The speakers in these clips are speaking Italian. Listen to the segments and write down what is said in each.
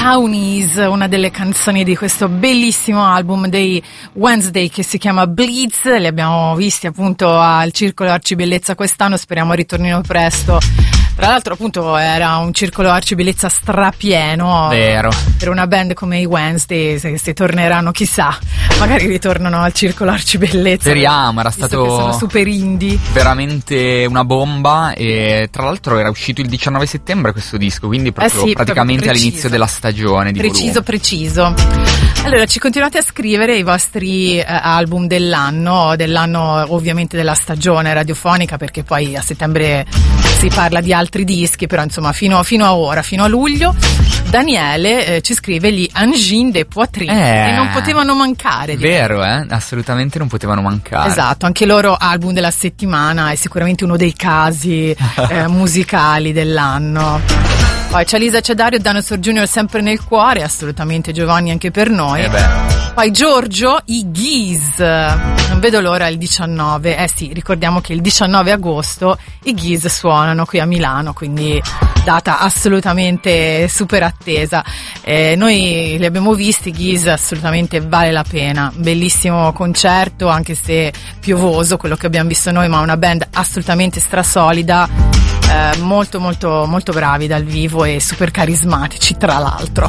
Townies, una delle canzoni di questo bellissimo album dei Wednesday che si chiama Bleeds. Li abbiamo visti appunto al Circolo Arcibellezza quest'anno, speriamo ritornino presto. Tra l'altro appunto era un Circolo Arcibellezza strapieno. Vero. Per una band come i Wednesday, se torneranno chissà, magari ritornano al Circolo Arcibellezza. Speriamo, era stato che sono super indie. Veramente una bomba, e tra l'altro era uscito il 19 settembre questo disco, quindi proprio sì, praticamente proprio all'inizio della stagione di preciso. Allora ci continuate a scrivere i vostri album dell'anno ovviamente della stagione radiofonica, perché poi a settembre si parla di altri dischi, però insomma fino a ora, fino a luglio. Daniele ci scrive gli Engins de Poitrine, che non potevano mancare. Vero, assolutamente non potevano mancare. Esatto, anche loro album della settimana, è sicuramente uno dei casi musicali dell'anno. Poi c'è Lisa, c'è Dario, Dinosaur Junior sempre nel cuore, assolutamente Giovanni anche per noi. Poi Giorgio, i Geese, non vedo l'ora il 19, sì, ricordiamo che il 19 agosto i Geese suonano qui a Milano, quindi data assolutamente super attesa. Noi li abbiamo visti, Geese, assolutamente vale la pena, bellissimo concerto, anche se piovoso quello che abbiamo visto noi, ma una band assolutamente strasolida. Molto molto molto bravi dal vivo e super carismatici, tra l'altro.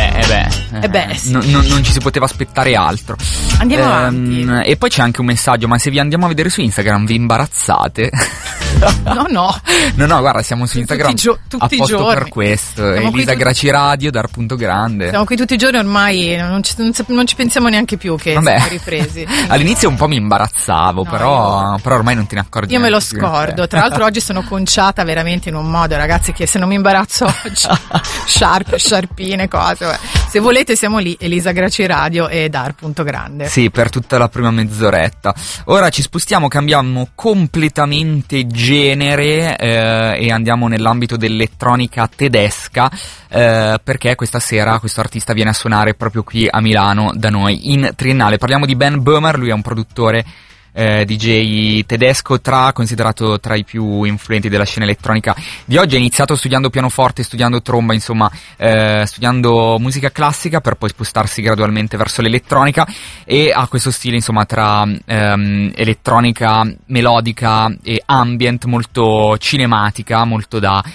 Sì. Non ci si poteva aspettare altro. Andiamo avanti. E poi c'è anche un messaggio: ma se vi andiamo a vedere su Instagram vi imbarazzate? No, guarda, siamo su Instagram tutti apposta i giorni per questo. Siamo Elisa Graci Radio, Dar.grande. Siamo qui tutti i giorni ormai, non ci pensiamo neanche più che siamo ripresi. All'inizio un po' mi imbarazzavo, però ormai non te ne accorgi. Io me lo scordo. Tra l'altro oggi sono conciata veramente in un modo, ragazzi, che se non mi imbarazzo oggi sciarpine, cose. Se volete siamo lì, Elisa Graci Radio e Dar.grande. Sì, per tutta la prima mezz'oretta. Ora ci spostiamo, cambiamo completamente genere e andiamo nell'ambito dell'elettronica tedesca, perché questa sera questo artista viene a suonare proprio qui a Milano da noi in Triennale. Parliamo di Ben Böhmer, lui è un produttore DJ tedesco, considerato tra i più influenti della scena elettronica di oggi. Ha iniziato studiando pianoforte, studiando tromba, insomma studiando musica classica, per poi spostarsi gradualmente verso l'elettronica, e ha questo stile insomma tra elettronica melodica e ambient, molto cinematica, molto da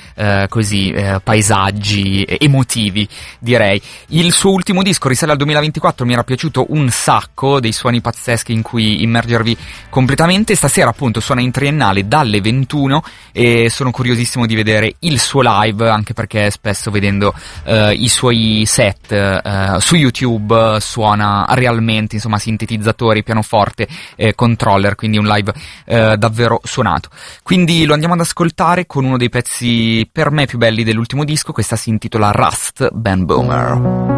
paesaggi emotivi, direi. Il suo ultimo disco risale al 2024, mi era piaciuto un sacco, dei suoni pazzeschi in cui immergervi completamente. Stasera appunto suona in Triennale dalle 21 e sono curiosissimo di vedere il suo live, anche perché spesso vedendo i suoi set su YouTube suona realmente, insomma, sintetizzatori, pianoforte, controller, quindi un live davvero suonato. Quindi lo andiamo ad ascoltare con uno dei pezzi per me più belli dell'ultimo disco. Questa si intitola Rust, Ben Böhmer.